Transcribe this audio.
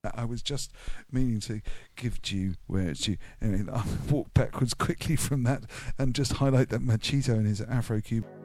I was just meaning to give due where it's due. Anyway, I'll walk backwards quickly from that and just highlight that Machito and his Afro Cuban.